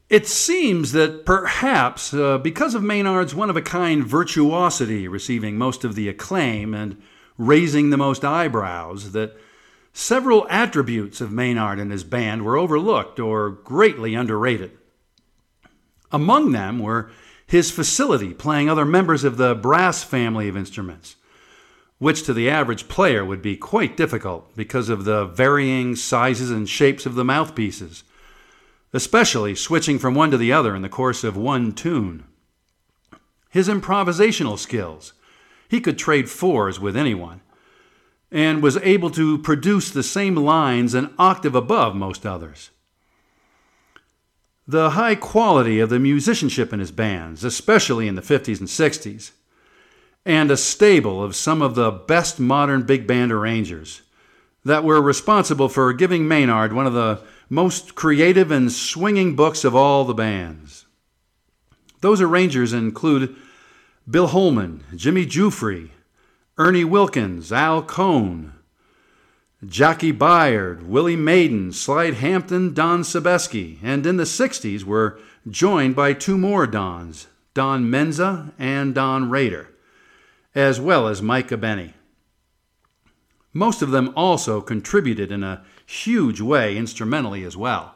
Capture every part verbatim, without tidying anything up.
It seems that perhaps uh, because of Maynard's one-of-a-kind virtuosity receiving most of the acclaim and raising the most eyebrows, that several attributes of Maynard and his band were overlooked or greatly underrated. Among them were his facility playing other members of the brass family of instruments, which to the average player would be quite difficult because of the varying sizes and shapes of the mouthpieces, especially switching from one to the other in the course of one tune. His improvisational skills. He could trade fours with anyone, and was able to produce the same lines an octave above most others. The high quality of the musicianship in his bands, especially in the fifties and sixties, and a stable of some of the best modern big band arrangers that were responsible for giving Maynard one of the most creative and swinging books of all the bands. Those arrangers include Bill Holman, Jimmy Giuffre, Ernie Wilkins, Al Cohn, Jackie Byard, Willie Maiden, Slide Hampton, Don Sebesky, and in the sixties were joined by two more Dons, Don Menza and Don Rader, as well as Mike Abeni. Most of them also contributed in a huge way instrumentally as well.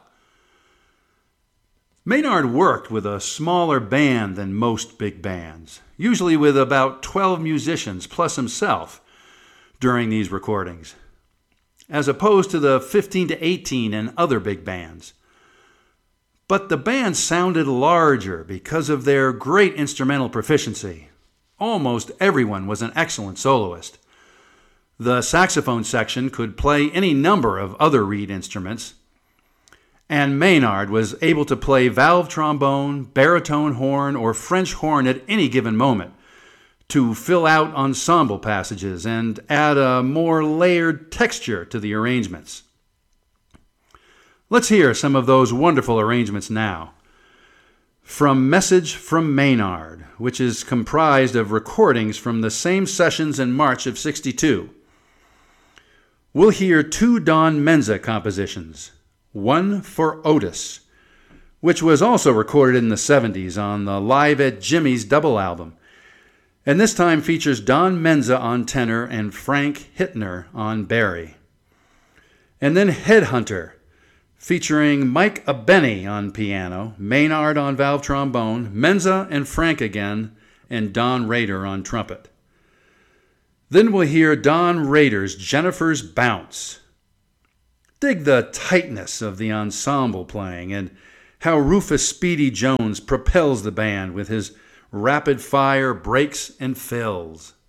Maynard worked with a smaller band than most big bands, usually with about twelve musicians plus himself during these recordings, as opposed to the fifteen to eighteen in other big bands. But the band sounded larger because of their great instrumental proficiency. Almost everyone was an excellent soloist. The saxophone section could play any number of other reed instruments, and Maynard was able to play valve trombone, baritone horn, or French horn at any given moment to fill out ensemble passages and add a more layered texture to the arrangements. Let's hear some of those wonderful arrangements now. From Message from Maynard, which is comprised of recordings from the same sessions in March of sixty-two. We'll hear two Don Menza compositions, one for Otis, which was also recorded in the seventies on the Live at Jimmy's double album, and this time features Don Menza on tenor and Frank Hittner on bari. And then Headhunter, featuring Mike Abeni on piano, Maynard on valve trombone, Menza and Frank again, and Don Rader on trumpet. Then we'll hear Don Rader's Jennifer's Bounce. Dig the tightness of the ensemble playing and how Rufus Speedy Jones propels the band with his rapid-fire breaks and fills.